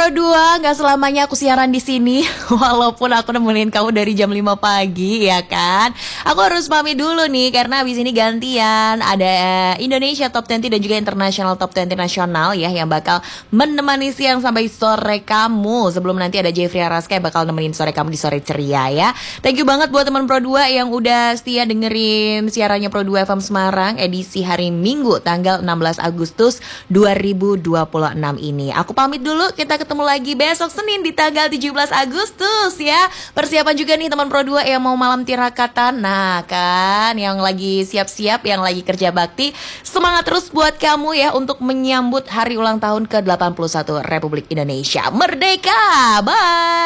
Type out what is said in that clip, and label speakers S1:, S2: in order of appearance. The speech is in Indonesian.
S1: Pro 2, nggak selamanya aku siaran di sini. Walaupun aku nemenin kamu dari jam 5 pagi, ya kan? Aku harus pamit dulu nih, karena abis ini gantian. Ada Indonesia Top 20 dan juga International Top 20 nasional ya, yang bakal menemani siang sampai sore kamu. Sebelum nanti ada Jeffrey Araska yang bakal nemenin sore kamu di Sore Ceria ya. Thank you banget buat teman Pro 2 yang udah setia dengerin siarannya Pro 2 FM Semarang edisi hari Minggu tanggal 16 Agustus 2026 ini. Aku pamit dulu, kita ketemu lagi besok Senin di tanggal 17 Agustus ya. Persiapan juga nih teman Pro 2 yang mau malam tirakatan. Nah kan, yang lagi siap-siap, yang lagi kerja bakti, semangat terus buat kamu ya untuk menyambut hari ulang tahun ke-81 Republik Indonesia. Merdeka! Bye!